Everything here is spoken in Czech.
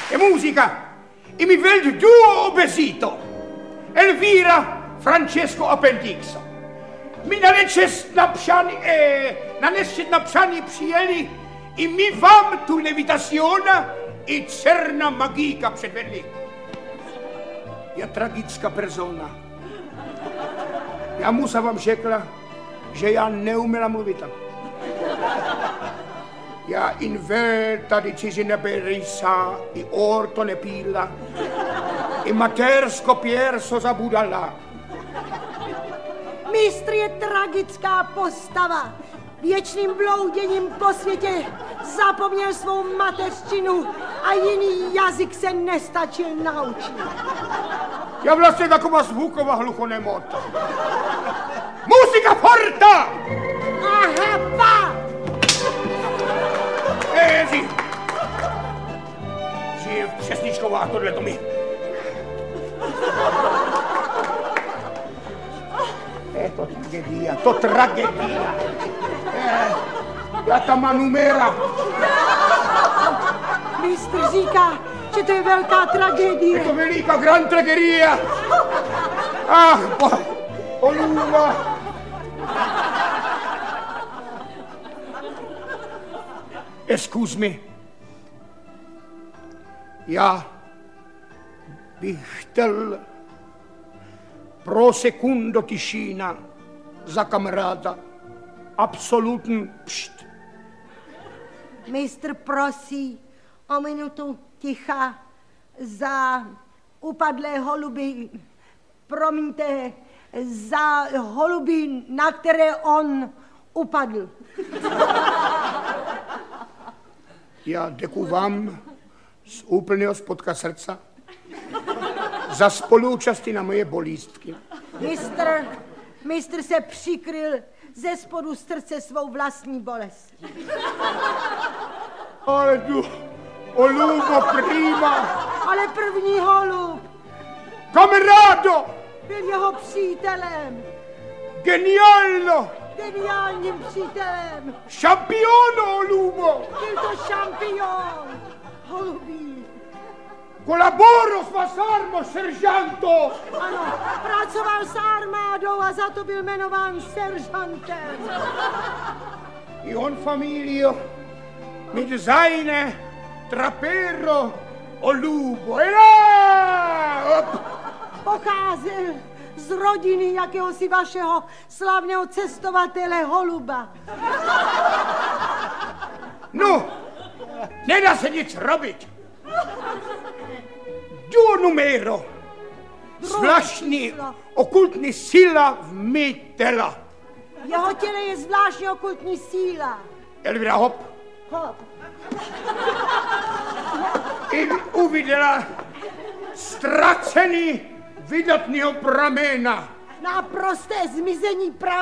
E musica. E mi vedo duo obesito. Elvira Francesco Appendixo. Mi na napszani przyjęli i mi wam tu lewitationa i czerna magika przedwiedli. Ja tragicka persona. Ja musa wam řekla, že já neumela mluvit. Ja in velta di cizine berisa i orto ne pilla i matersko pierso zabudala. Mistr je tragická postava. Věčným blouděním po světě zapomněl svou mateřštinu a jiný jazyk se nestačil naučit. Ja vlastně taková zvuková hluchonemota. Musika forta! Aha, pa! Žije přesničková tohleto mi. To tragedia. Já tam mám numera. Mistr říká, že to je velká tragédie. Je to veliká gran tragedia. Ach, Oluva. Excuse me. Já bych chtěl pro sekundo tišina za kamaráda. Absolutní pšt. Mistr prosí o minutu ticha za upadlé holuby. Promiňte, za holuby, na které on upadl. Já děkuji vám z úplného spodka srdca za spoluúčasti na moje bolístky. Mistr se přikryl ze spodu srdce svou vlastní bolest. Ale tu, Olubo prima. Ale první holub. Kamarádo. Byl jeho přítelem. Geniálno. Geniálním přítelem. Šampiono, Olubo. Byl to šampion. Holubí. Colaboro s vás armo, seržanto. Ano, pracoval s armádou a za to byl jmenován seržantem. I on familio, mit seine trapero Olubo. Pocházel z rodiny jakéhosi vašeho slavného cestovatele Holuba. No, nedá se nic robit. Duo numero. Zvláštní okultní síla v mý těla. Jeho těle je zvláštní okultní síla. Elvira, hop. Hop. I uviděla ztracený vydatného pramena. Naprosté zmizení pramena.